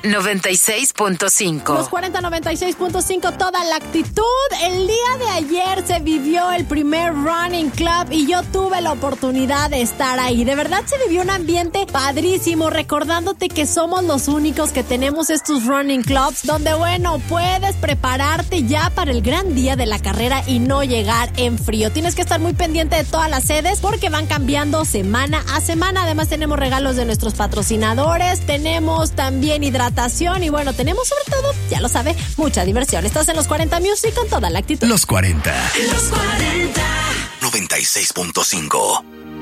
96.5. Los 40 96.5, toda la actitud. El día de ayer se vivió el primer Running Club y yo tuve la oportunidad de estar ahí. De verdad se vivió un ambiente padrísimo, recordándote que somos los únicos que tenemos estos Running Clubs, donde bueno, puedes prepararte ya para el gran día de la carrera y no llegar en frío. Tienes que estar muy pendiente de todas las sedes porque van cambiando semana a semana. Además tenemos regalos de nuestros patrocinadores, tenemos también hidratación y bueno, tenemos sobre todo, ya lo sabe, mucha diversión. Estás en los 40 Music con toda la actitud. Los 40. Los 40. 96.5.